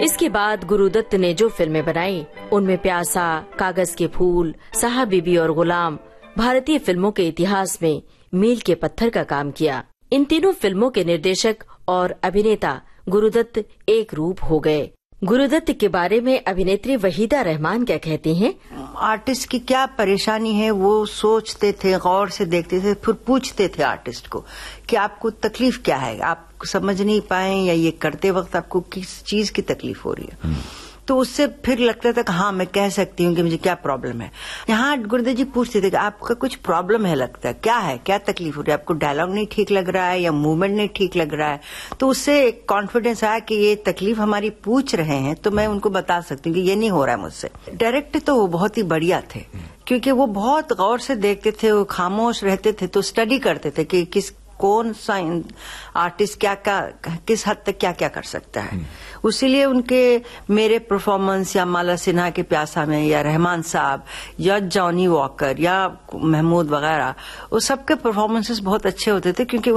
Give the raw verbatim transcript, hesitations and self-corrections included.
इसके बाद गुरुदत्त ने जो फिल्में बनाई उनमें प्यासा, कागज के फूल, साहब बीबी और गुलाम भारतीय फिल्मों के इतिहास में मील के पत्थर का काम किया। इन तीनों फिल्मों के निर्देशक और अभिनेता गुरुदत्त एक रूप हो गए। गुरुदत्त के बारे में अभिनेत्री वहीदा रहमान क्या कहती हैं? आर्टिस्ट की क्या परेशानी है वो सोचते थे, गौर से देखते थे, फिर पूछते थे आर्टिस्ट को कि आपको तकलीफ क्या है, आप समझ नहीं पाए या ये करते वक्त आपको किस चीज की तकलीफ हो रही है। तो उससे फिर लगता था कि हाँ मैं कह सकती हूँ कि मुझे क्या प्रॉब्लम है। यहाँ गुरुदत्त जी पूछते थे कि आपका कुछ प्रॉब्लम है, लगता है क्या है, क्या तकलीफ हो रही है, आपको डायलॉग नहीं ठीक लग रहा है या मूवमेंट नहीं ठीक लग रहा है। तो उससे एक कॉन्फिडेंस आया कि ये तकलीफ हमारी पूछ रहे हैं तो मैं उनको बता सकती हूँ कि ये नहीं हो रहा है मुझसे। डायरेक्टर तो वो बहुत ही बढ़िया थे क्योंकि वो बहुत गौर से देखते थे, वो खामोश रहते थे तो स्टडी करते थे कि किस कौन सा आर्टिस्ट क्या क्या किस हद तक क्या क्या कर सकता है। उसीलिए उनके मेरे परफॉर्मेंस या माला सिन्हा के प्यासा में या रहमान साहब या जॉनी वॉकर या महमूद वगैरह वो सबके परफॉर्मेंसेस बहुत अच्छे होते थे क्योंकि